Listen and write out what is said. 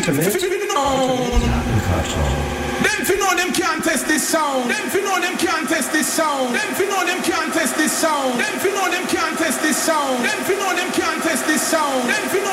Them fi know them can't test this sound. Them fi know them can't test this sound. Them fi know them can't test this sound. Them fi know them can't test this sound. Them fi know them can't test this sound. Them fi